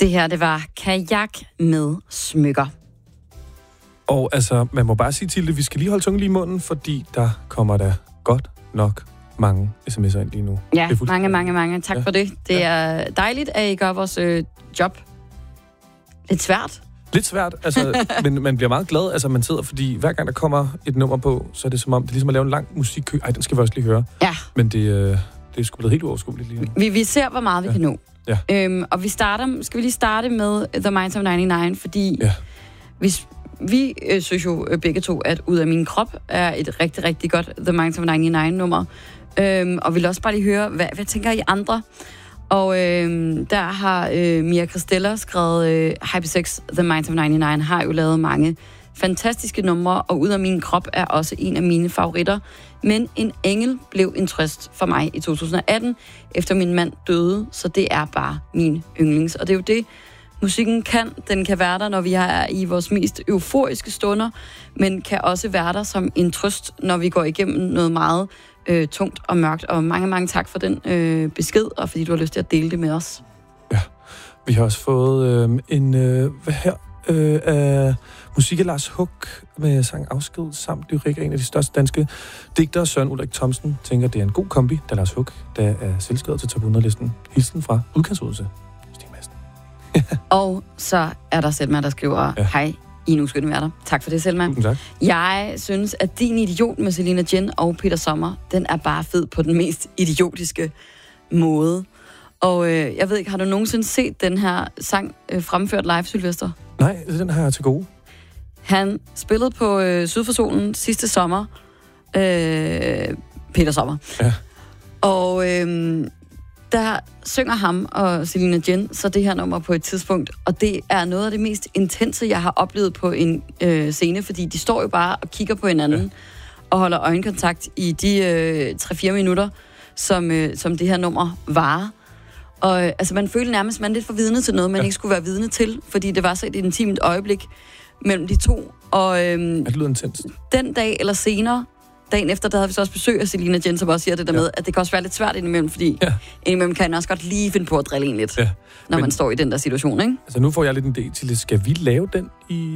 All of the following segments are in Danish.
Det her, det var Kajak med smykker. Og altså, man må bare sige til det, vi skal lige holde tungen lige i munden, fordi der kommer der godt nok mange sms'er ind lige nu. Ja, mange. Tak for det. Det er dejligt, at I gør vores job lidt svært. Lidt svært, altså, men man bliver meget glad, altså man sidder, fordi hver gang der kommer et nummer på, så er det som om, det er ligesom at lave en lang musikkø. Ej, den skal vi også lige høre. Ja. Men det er sgu blevet helt uoverskueligt lige nu. Vi ser, hvor meget vi kan nå. Ja. Og skal vi lige starte med The Minds of 99, fordi vi synes jo begge to, at Ud af min krop er et rigtig, rigtig godt The Minds of 99-nummer. Og vil også bare lige høre, hvad tænker I andre? Og der har Mia Christella skrevet Hypersex, The Minds of 99, har jo lavet mange fantastiske numre, og Ud af min krop er også en af mine favoritter. Men En engel blev en trøst for mig i 2018, efter min mand døde, så det er bare min yndlings. Og det er jo det, musikken kan. Den kan være der, når vi er i vores mest euforiske stunder, men kan også være der som en trøst, når vi går igennem noget meget tungt og mørkt. Og mange tak for den besked, og fordi du har lyst til at dele det med os. Ja, vi har også fået af musik af Lars Huck med sang Afsked samt lyrik af en af de største danske digtere, Søren Ulrik Thomsen, tænker, det er en god kombi, da Lars Huck, der er selvskrevet til top 100-listen. Hilsen fra Udkantsodense. Stig Madsen. Og så er der Selma, der skriver, hej, I nu skønne værter. Tak for det, Selma. Tak. Jeg synes, at Din Idiot med Selina Jen og Peter Sommer, den er bare fed på den mest idiotiske måde. Og jeg ved ikke, har du nogensinde set den her sang fremført live, Sylvester? Nej, den har jeg til gode. Han spillede på Syd for Solen sidste sommer. Peter Sommer. Ja. Og der synger ham og Selina Jen så det her nummer på et tidspunkt. Og det er noget af det mest intense, jeg har oplevet på en scene, fordi de står jo bare og kigger på hinanden og holder øjenkontakt i de 3-4 minutter, som det her nummer varer. Og altså, man følte nærmest, man lidt for vidne til noget, man ikke skulle være vidne til, fordi det var så et intimt øjeblik mellem de to. Og det lyder intenst. Den dag eller senere, dagen efter, der havde vi så også besøg af Selina Jen, som også siger det der med, at det kan også være lidt svært indimellem, fordi indimellem kan man også godt lige finde på at drille en lidt, når man står i den der situation, ikke? Altså, nu får jeg lidt en idé til det. Skal vi lave den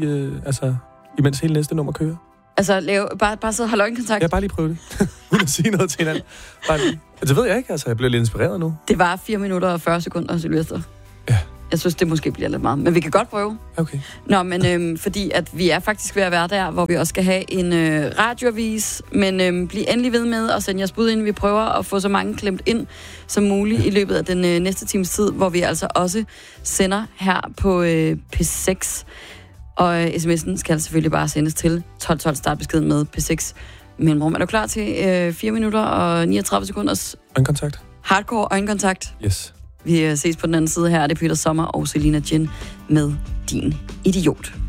imens hele næste nummer kører? Altså, bare sidde og holde øjenkontakt? Ja, bare lige prøve det. Uden at sige noget til hinanden. Bare lige. Det ved jeg ikke, altså. Jeg bliver lidt inspireret nu. Det var 4 minutter og 40 sekunder, Sylvester. Ja. Jeg synes, det måske bliver lidt meget. Men vi kan godt prøve. Okay. Nå, men fordi at vi er faktisk ved at være der, hvor vi også skal have en radioavis. Men bliv endelig ved med at sende jeres bud ind. Vi prøver at få så mange klemt ind som muligt i løbet af den næste times tid, hvor vi altså også sender her på P6. Og sms'en skal selvfølgelig bare sendes til 1212 startbeskeden med P6 mellemrum. Er du klar til 4 minutter og 39 sekunders øjenkontakt? Hardcore øjenkontakt. Yes. Vi ses på den anden side her. Det er Peter Sommer og Selina Jen med Din Idiot.